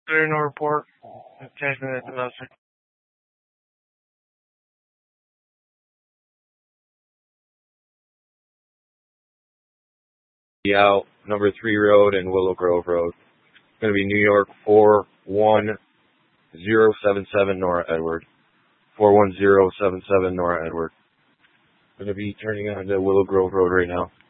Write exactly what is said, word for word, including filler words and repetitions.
Clear no report. ten minutes domestic. Out, number three road and Willow Grove Road. It's going to be New York four one zero seven seven Nora Edward. four one zero seven seven Nora Edward. Going to be turning on to Willow Grove Road right now.